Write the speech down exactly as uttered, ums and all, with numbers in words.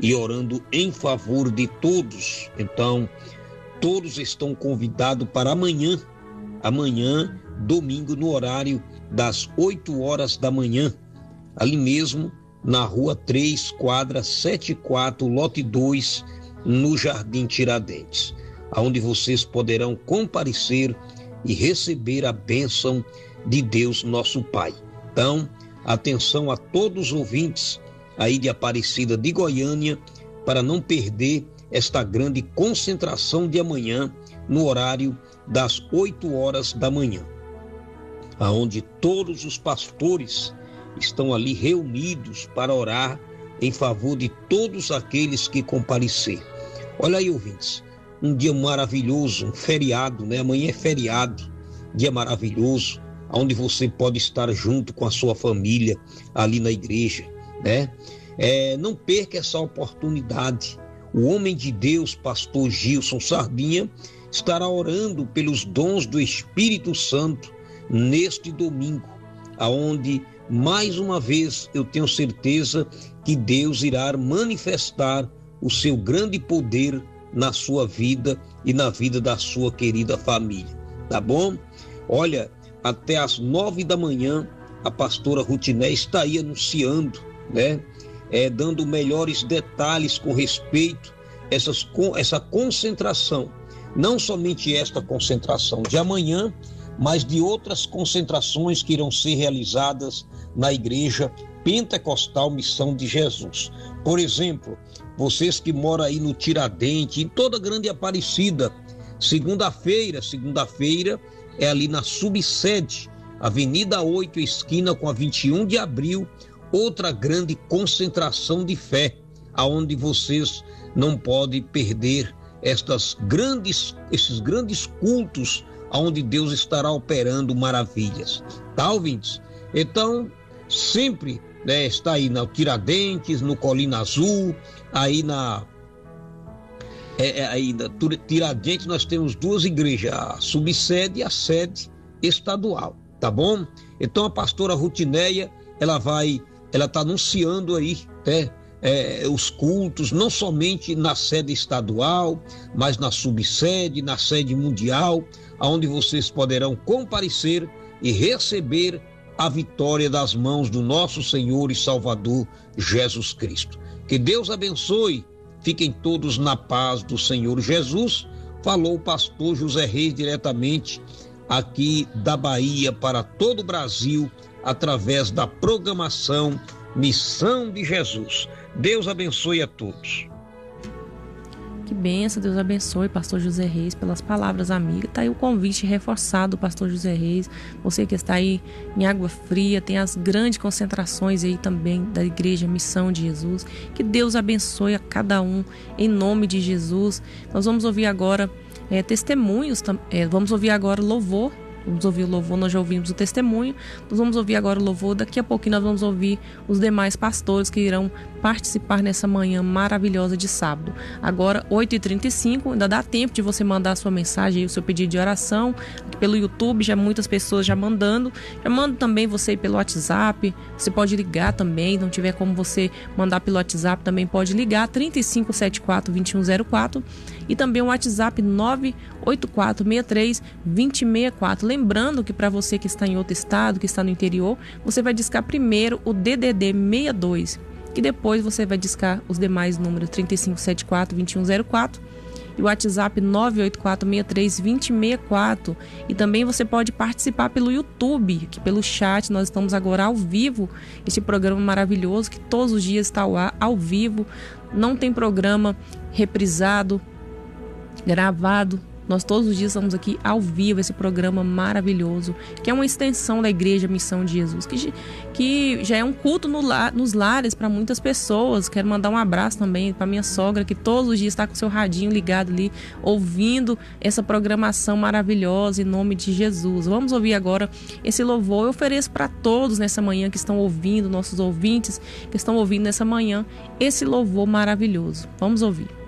e orando em favor de todos. Então, todos estão convidados para amanhã, amanhã, domingo, no horário das oito horas da manhã, ali mesmo na rua três, quadra setenta e quatro, lote dois, no Jardim Tiradentes, aonde vocês poderão comparecer e receber a bênção de Deus nosso Pai. Então, atenção a todos os ouvintes aí de Aparecida de Goiânia, para não perder esta grande concentração de amanhã, no horário das oito horas da manhã, aonde todos os pastores estão ali reunidos para orar em favor de todos aqueles que comparecer. Olha aí, ouvintes, um dia maravilhoso, um feriado, né? Amanhã é feriado, dia maravilhoso, onde você pode estar junto com a sua família ali na igreja, né? É, não perca essa oportunidade. O homem de Deus, pastor Gilson Sardinha, estará orando pelos dons do Espírito Santo neste domingo, aonde mais uma vez eu tenho certeza que Deus irá manifestar o seu grande poder na sua vida e na vida da sua querida família, tá bom? Olha, até às nove da manhã a pastora Rutiné está aí anunciando, né? É, dando melhores detalhes com respeito a essas, com, essa concentração, não somente esta concentração de amanhã, mas de outras concentrações que irão ser realizadas na Igreja Pentecostal Missão de Jesus. Por exemplo, vocês que moram aí no Tiradentes, em toda a Grande Aparecida, segunda-feira, segunda-feira é ali na subsede, Avenida oito, esquina com a vinte e um de abril, outra grande concentração de fé, aonde vocês não podem perder estas grandes, esses grandes cultos, onde Deus estará operando maravilhas, tá, ouvintes? Então, sempre, né, está aí no Tiradentes, no Colina Azul, aí na é, é, aí na Tiradentes nós temos duas igrejas, a subsede e a sede estadual, tá bom? Então a pastora Rutinéia, ela vai, ela está anunciando aí, né, É, os cultos, não somente na sede estadual, mas na subsede, na sede mundial, onde vocês poderão comparecer e receber a vitória das mãos do nosso Senhor e Salvador Jesus Cristo. Que Deus abençoe, fiquem todos na paz do Senhor Jesus. Falou o pastor José Reis diretamente aqui da Bahia para todo o Brasil, através da programação Missão de Jesus. Deus abençoe a todos. Que bênção, Deus abençoe, pastor José Reis, pelas palavras amigas. Está aí o convite reforçado, pastor José Reis. Você que está aí em Água Fria, tem as grandes concentrações aí também da Igreja Missão de Jesus. Que Deus abençoe a cada um, em nome de Jesus. Nós vamos ouvir agora é, testemunhos, é, vamos ouvir agora louvor. Vamos ouvir o louvor, nós já ouvimos o testemunho, nós vamos ouvir agora o louvor, daqui a pouquinho nós vamos ouvir os demais pastores que irão participar nessa manhã maravilhosa de sábado. Agora, oito e trinta e cinco, ainda dá tempo de você mandar a sua mensagem, o seu pedido de oração, aqui pelo YouTube, já muitas pessoas já mandando, já manda também você pelo WhatsApp, você pode ligar também, não tiver como você mandar pelo WhatsApp, também pode ligar, trinta e cinco, setenta e quatro, vinte e um zero quatro, e também o WhatsApp nove oito quatro seis três, dois zero seis quatro. Lembrando que para você que está em outro estado, que está no interior, você vai discar primeiro o D D D sessenta e dois e depois você vai discar os demais números trinta e cinco, setenta e quatro, vinte e um zero quatro e o WhatsApp nove oito quatro seis três, dois zero seis quatro. E também você pode participar pelo YouTube, que pelo chat nós estamos agora ao vivo, este programa maravilhoso que todos os dias está ao, ar, ao vivo, não tem programa reprisado, gravado. Nós todos os dias estamos aqui ao vivo, esse programa maravilhoso, que é uma extensão da Igreja Missão de Jesus, que, que já é um culto no lar, nos lares para muitas pessoas. Quero mandar um abraço também para minha sogra, que todos os dias está com o seu radinho ligado ali, ouvindo essa programação maravilhosa em nome de Jesus. Vamos ouvir agora esse louvor. Eu ofereço para todos nessa manhã que estão ouvindo, nossos ouvintes que estão ouvindo nessa manhã, esse louvor maravilhoso. Vamos ouvir.